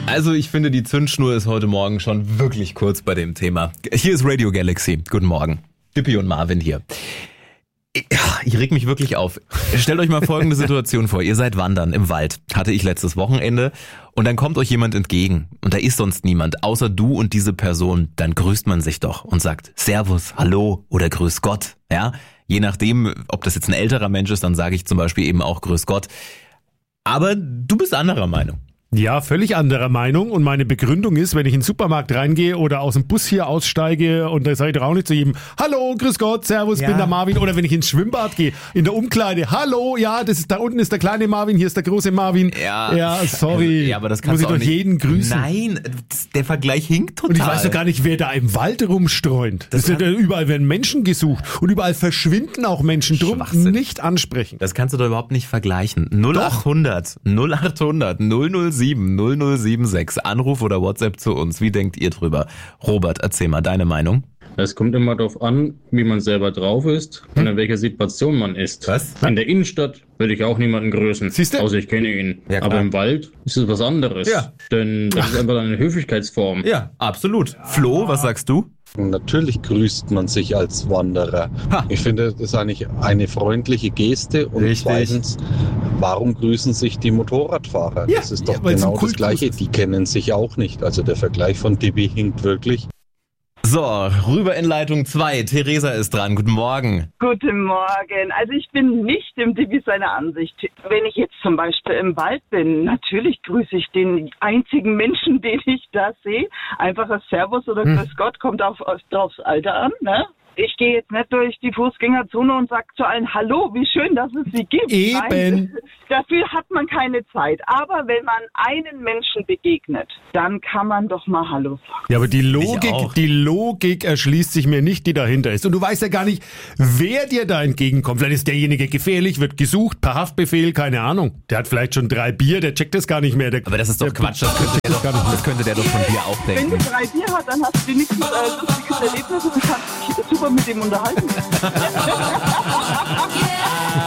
Also ich finde, die Zündschnur ist heute Morgen schon wirklich kurz bei dem Thema. Hier ist Radio Galaxy. Guten Morgen. Dippi und Marvin hier. Ich reg mich wirklich auf. Stellt euch mal folgende Situation vor. Ihr seid wandern im Wald. Hatte ich letztes Wochenende. Und dann kommt euch jemand entgegen. Und da ist sonst niemand, außer du und diese Person. Dann grüßt man sich doch und sagt Servus, Hallo oder Grüß Gott. Ja, je nachdem, ob das jetzt ein älterer Mensch ist, dann sage ich zum Beispiel eben auch Grüß Gott. Aber du bist anderer Meinung. Ja, völlig anderer Meinung und meine Begründung ist, wenn ich in den Supermarkt reingehe oder aus dem Bus hier aussteige und da sage ich doch auch nicht zu jedem Hallo, grüß Gott, servus, bin der Marvin, oder wenn ich ins Schwimmbad gehe, in der Umkleide, hallo, ja, das ist da unten ist der kleine Marvin, hier ist der große Marvin. Ja, sorry. Ja, aber das kannst muss du ich auch doch nicht. jeden grüßen. Nein, der Vergleich hinkt total. Und ich weiß doch gar nicht, wer da im Wald rumstreunt. Das ist ja, überall werden Menschen gesucht und überall verschwinden auch Menschen. Drum nicht ansprechen. Das kannst du doch überhaupt nicht vergleichen. 0800 007 0076. Anruf oder WhatsApp zu uns. Wie denkt ihr drüber? Robert, erzähl mal deine Meinung. Es kommt immer darauf an, wie man selber drauf ist und in welcher Situation man ist. Was? In der Innenstadt würde ich auch niemanden grüßen, Siehste? außer ich kenne ihn. Ja, klar. Aber im Wald ist es was anderes. Ja. Denn das ist einfach eine Höflichkeitsform. Ja, absolut. Flo, was sagst du? Natürlich grüßt man sich als Wanderer. Ha. Ich finde, das ist eigentlich eine freundliche Geste. Und Richtig. zweitens, warum grüßen sich die Motorradfahrer? Ja, Das ist doch ja, weil es ein genau das Kultus Gleiche. ist. Die kennen sich auch nicht. Also der Vergleich von Tippi hinkt wirklich. So, rüber in Leitung 2. Theresa ist dran. Guten Morgen. Guten Morgen. Also ich bin nicht im Divi seiner Ansicht. Wenn ich jetzt zum Beispiel im Wald bin, natürlich grüße ich den einzigen Menschen, den ich da sehe. Einfach ein Servus oder Grüß Gott, kommt aufs Alter an, ne? Ich gehe jetzt nicht durch die Fußgängerzone und sage zu allen Hallo, wie schön, dass es sie gibt. Eben. Nein, dafür hat man keine Zeit. Aber wenn man einen Menschen begegnet, dann kann man doch mal Hallo sagen. Ja, aber die auch. Logik erschließt sich mir nicht, die dahinter ist. Und du weißt ja gar nicht, wer dir da entgegenkommt. Vielleicht ist derjenige gefährlich, wird gesucht, per Haftbefehl, keine Ahnung. Der hat vielleicht schon 3 Bier, der checkt das gar nicht mehr. Aber das ist doch Quatsch. Das könnte der doch von dir auch Wenn denken. du 3 Bier hast, dann hast du wenigstens lustiges Erlebnis und kannst dich super mit dem unterhalten.